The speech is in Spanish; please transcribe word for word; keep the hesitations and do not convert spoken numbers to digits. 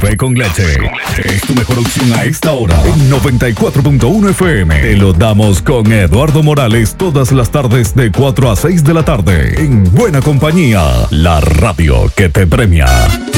Café con leche es tu mejor opción a esta hora. En noventa y cuatro punto uno F M. Te lo damos con Eduardo Morales todas las tardes de cuatro a seis de la tarde. En buena compañía, la radio que te premia.